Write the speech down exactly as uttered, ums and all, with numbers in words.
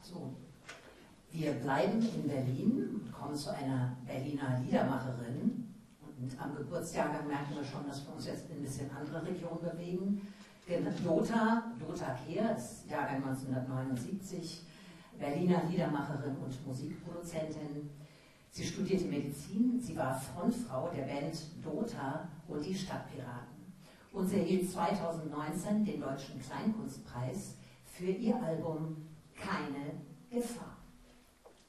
So, wir bleiben in Berlin und kommen zu einer Berliner Liedermacherin. Und am Geburtsjahrgang merken wir schon, dass wir uns jetzt in ein bisschen andere Region bewegen. Dota, Dota Kehr, ist Jahrgang neunzehnhundertneunundsiebzig, Berliner Liedermacherin und Musikproduzentin. Sie studierte Medizin, sie war Frontfrau der Band Dota und die Stadtpiraten. Und sie erhielt zweitausendneunzehn den Deutschen Kleinkunstpreis für ihr Album Keine Gefahr.